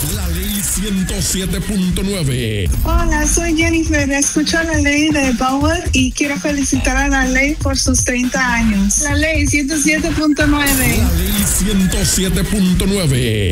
La ley 107.9. Hola, soy Jennifer. Escucho la ley de Bauer y quiero felicitar a la ley por sus 30 años. La ley 107.9. La ley 107.9.